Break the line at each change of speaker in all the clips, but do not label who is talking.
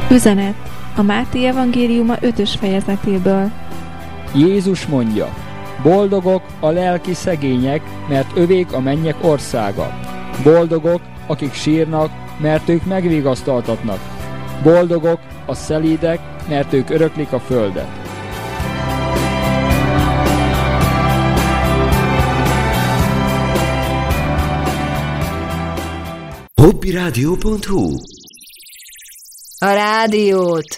Üzenet a Máté evangéliuma 5. fejezetéből.
Jézus mondja: boldogok a lelki szegények, mert övék a mennyek országa. Boldogok, akik sírnak, mert ők megvigasztaltatnak. Boldogok a szelídek, mert ők öröklik a földet.
Hobbiradio.hu
A rádiót!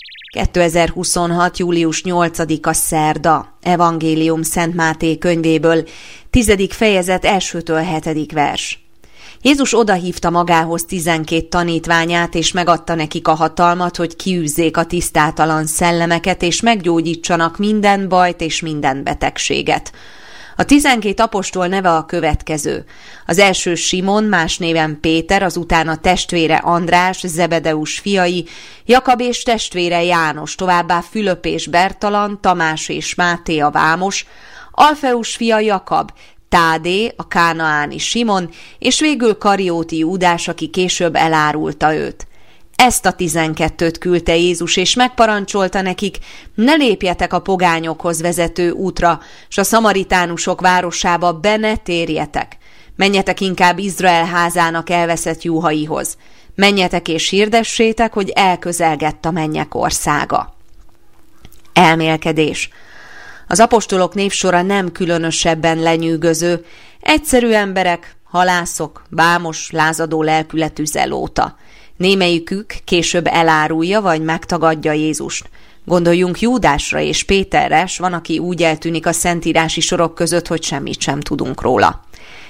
2026. július 8-a szerda. Evangélium Szent Máté könyvéből, 10. fejezet 1-től 7. vers. Jézus odahívta magához 12 tanítványát, és megadta nekik a hatalmat, hogy kiűzzék a tisztátalan szellemeket, és meggyógyítsanak minden bajt és minden betegséget. A 12 apostol neve a következő. Az első Simon, más néven Péter, azután a testvére András, Zebedeus fiai, Jakab és testvére János, továbbá Fülöp és Bertalan, Tamás és Máté a vámos, Alfeus fia Jakab, Tádé, a kánaáni Simon, és végül Karióti Júdás, aki később elárulta őt. Ezt a 12-t küldte Jézus, és megparancsolta nekik: ne lépjetek a pogányokhoz vezető útra, s a szamaritánusok városába be ne térjetek. Menjetek inkább Izrael házának elveszett juhaihoz. Menjetek és hirdessétek, hogy elközelgett a mennyek országa. Elmélkedés. Az apostolok névsora nem különösebben lenyűgöző. Egyszerű emberek, halászok, vámos, lázadó lelkületű zelóta. Némelyikük később elárulja vagy megtagadja Jézust. Gondoljunk Júdásra és Péterre, s van, aki úgy eltűnik a szentírási sorok között, hogy semmit sem tudunk róla.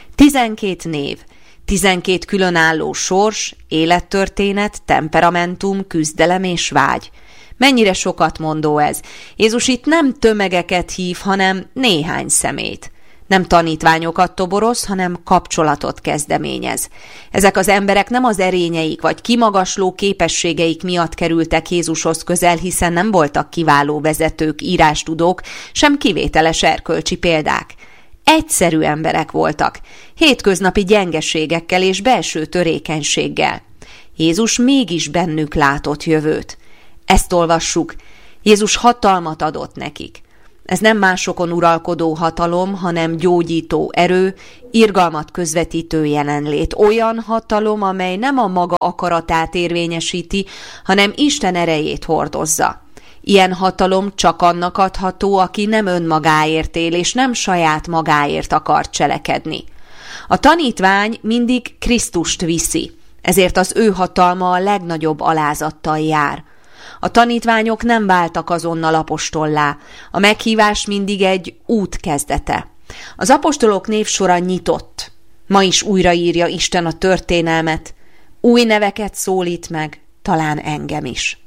12 név, 12 különálló sors, élettörténet, temperamentum, küzdelem és vágy. Mennyire sokat mondó ez. Jézus itt nem tömegeket hív, hanem néhány szemét. Nem tanítványokat toboroz, hanem kapcsolatot kezdeményez. Ezek az emberek nem az erényeik vagy kimagasló képességeik miatt kerültek Jézushoz közel, hiszen nem voltak kiváló vezetők, írástudók, sem kivételes erkölcsi példák. Egyszerű emberek voltak, hétköznapi gyengeségekkel és belső törékenységgel. Jézus mégis bennük látott jövőt. Ezt olvassuk: Jézus hatalmat adott nekik. Ez nem másokon uralkodó hatalom, hanem gyógyító erő, irgalmat közvetítő jelenlét. Olyan hatalom, amely nem a maga akaratát érvényesíti, hanem Isten erejét hordozza. Ilyen hatalom csak annak adható, aki nem önmagáért él, és nem saját magáért akar cselekedni. A tanítvány mindig Krisztust viszi, ezért az ő hatalma a legnagyobb alázattal jár. A tanítványok nem váltak azonnal apostollá, a meghívás mindig egy út kezdete. Az apostolok névsora nyitott. Ma is újraírja Isten a történelmet, új neveket szólít meg, talán engem is.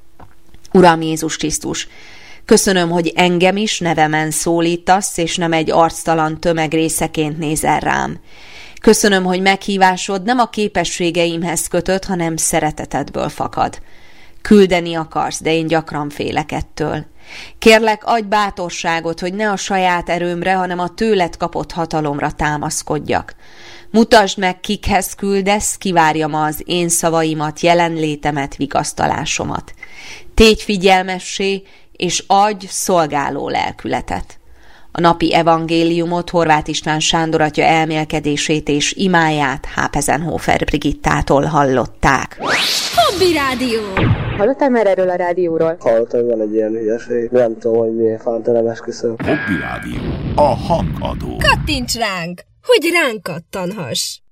Uram Jézus Krisztus, köszönöm, hogy engem is nevemen szólítasz, és nem egy arctalan tömeg részeként nézel rám. Köszönöm, hogy meghívásod nem a képességeimhez kötött, hanem szeretetedből fakad. Küldeni akarsz, de én gyakran félek ettől. Kérlek, adj bátorságot, hogy ne a saját erőmre, hanem a tőled kapott hatalomra támaszkodjak. Mutasd meg, kikhez küldesz, kivárjam az én szavaimat, jelenlétemet, vigasztalásomat. Tégy figyelmessé, és adj szolgáló lelkületet. A napi evangéliumot Horváth István Sándor atya elmélkedését és imáját Hápezenhofer Brigittától hallották.
Hobby Rádió!
Hallottál már erről a rádióról?
Hallottam, van egy ilyen hülyeség. Nem tudom, hogy miért fánta, nem esküszöm.
Hobby Rádió. A hangadó.
Kattints ránk, hogy ránk kattanhass!